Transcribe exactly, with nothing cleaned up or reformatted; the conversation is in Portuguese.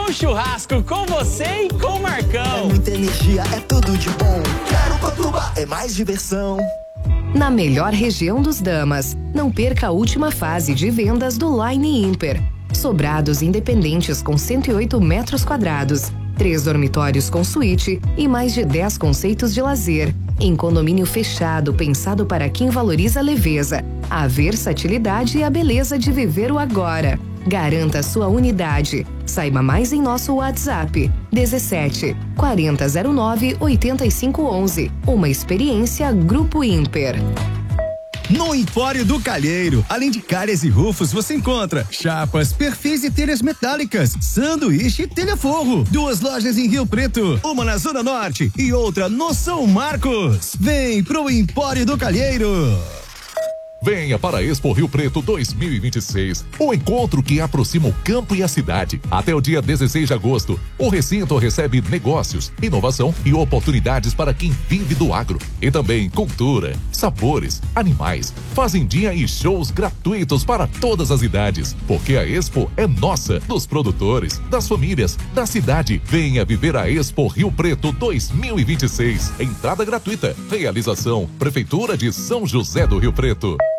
bom churrasco com você e com o Marcão. É muita energia, é tudo de bom. Quero Cotuba, é mais diversão. Na melhor região dos Damas, não perca a última fase de vendas do Line Imper. Sobrados independentes com cento e oito metros quadrados, três dormitórios com suíte e mais de dez conceitos de lazer. Em condomínio fechado pensado para quem valoriza a leveza, a versatilidade e a beleza de viver o agora. Garanta sua unidade. Saiba mais em nosso WhatsApp dezessete, quarenta zero nove, oitenta e cinco onze. Uma experiência Grupo Imper. No Empório do Calheiro, além de calhas e rufos, você encontra chapas, perfis e telhas metálicas, sanduíche e telha forro. Duas lojas em Rio Preto, uma na Zona Norte e outra no São Marcos. Vem pro Empório do Calheiro. Venha para a Expo Rio Preto dois mil e vinte e seis, o encontro que aproxima o campo e a cidade. Até o dia dezesseis de agosto, o recinto recebe negócios, inovação e oportunidades para quem vive do agro. E também cultura, sabores, animais, fazendinha e shows gratuitos para todas as idades. Porque a Expo é nossa, dos produtores, das famílias, da cidade. Venha viver a Expo Rio Preto dois mil e vinte e seis. Entrada gratuita. Realização: Prefeitura de São José do Rio Preto.